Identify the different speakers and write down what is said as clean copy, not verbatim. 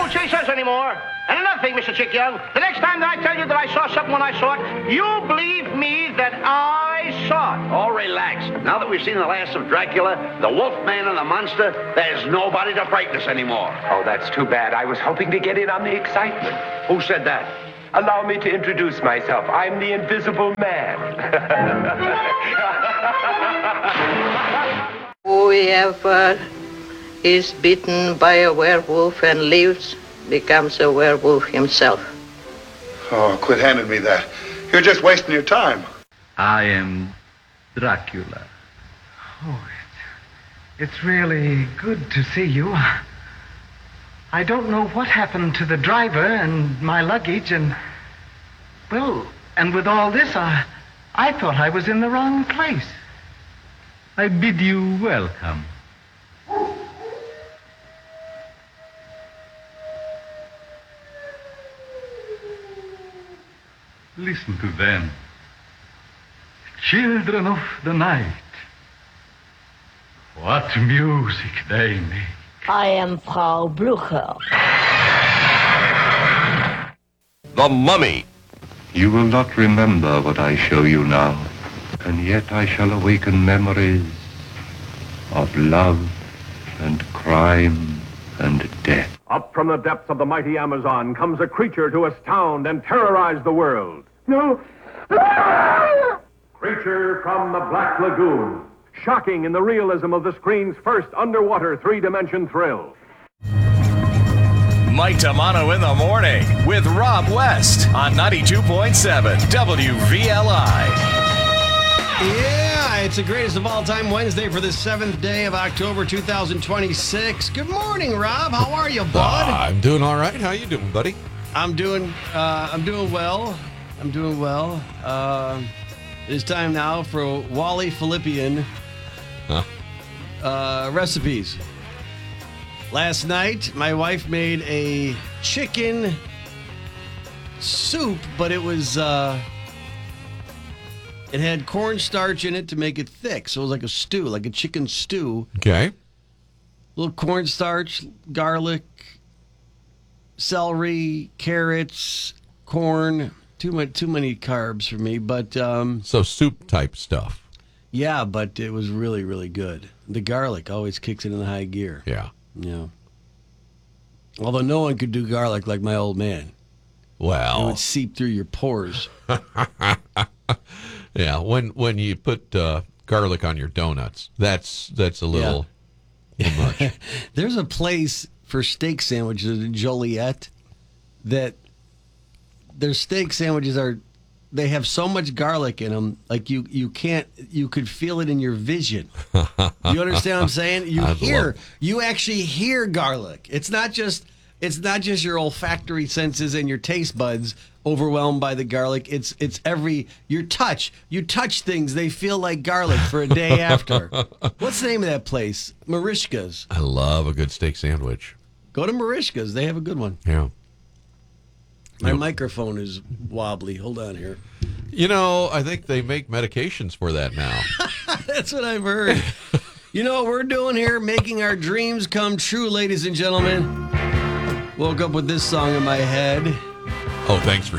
Speaker 1: won't say says anymore. And another thing, Mr. Chick Young, the next time that I tell you that I saw something when I saw it, you believe me that I saw it.
Speaker 2: Oh, relax. Now that we've seen the last of Dracula, the Wolfman and the monster, there's nobody to frighten us anymore.
Speaker 3: Oh, that's too bad. I was hoping to get in on the excitement.
Speaker 2: Who said that?
Speaker 3: Allow me to introduce myself. I'm the Invisible Man.
Speaker 4: Whoever is bitten by a werewolf and lives becomes a werewolf himself.
Speaker 5: Oh, quit handing me that. You're just wasting your time.
Speaker 6: I am Dracula.
Speaker 7: Oh, it's really good to see you. I don't know what happened to the driver and my luggage and with all this, I thought I was in the wrong place.
Speaker 6: I bid you welcome. Listen to them. Children of the night. What music they make.
Speaker 8: I am Frau Blucher.
Speaker 9: The Mummy.
Speaker 10: You will not remember what I show you now, and yet I shall awaken memories of love and crime and death.
Speaker 9: Up from the depths of the mighty Amazon comes a creature to astound and terrorize the world.
Speaker 8: No.
Speaker 9: Creature from the Black Lagoon. Shocking in the realism of the screen's first underwater three-dimension thrill.
Speaker 11: Mike Tamano in the morning with Rob West on 92.7 WVLI.
Speaker 12: Yeah, it's the greatest of all time Wednesday for the 7th day of October 2026. Good morning, Rob. How are you, bud?
Speaker 13: I'm doing all right. How you doing, buddy?
Speaker 12: I'm doing well. It's time now for Wally Philippian recipes. Last night, my wife made a chicken soup, but it was it had cornstarch in it to make it thick, so it was like a stew, like a chicken stew.
Speaker 13: Okay.
Speaker 12: A little cornstarch, garlic, celery, carrots, corn. Too many carbs for me, but
Speaker 13: so soup type stuff.
Speaker 12: Yeah, but it was really, really good. The garlic always kicks it in the high gear.
Speaker 13: Yeah.
Speaker 12: Yeah. Although no one could do garlic like my old man.
Speaker 13: Well,
Speaker 12: it would seep through your pores.
Speaker 13: Yeah, when you put garlic on your donuts, that's a little too much.
Speaker 12: There's a place for steak sandwiches in Joliet that their steak sandwiches they have so much garlic in them, like you could feel it in your vision. You understand what I'm saying? You actually hear garlic. It's not just your olfactory senses and your taste buds overwhelmed by the garlic. It's you touch things, they feel like garlic for a day after. What's the name of that place? Marishka's.
Speaker 13: I love a good steak sandwich.
Speaker 12: Go to Marishka's. They have a good one.
Speaker 13: Yeah.
Speaker 12: My microphone is wobbly. Hold on here.
Speaker 13: You know, I think they make medications for that now.
Speaker 12: That's what I've heard. You know what we're doing here? Making our dreams come true, ladies and gentlemen. Woke up with this song in my head.
Speaker 13: Oh, thanks for